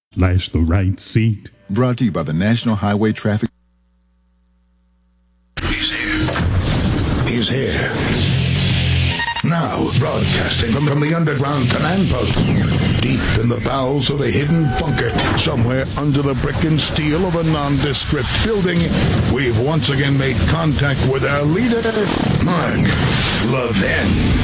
Flash the right seat. Brought to you by the National Highway Traffic. He's here. He's here. Now, broadcasting from the underground command post, deep in the bowels of a hidden bunker, somewhere under the brick and steel of a nondescript building, we've once again made contact with our leader, Mark Levin.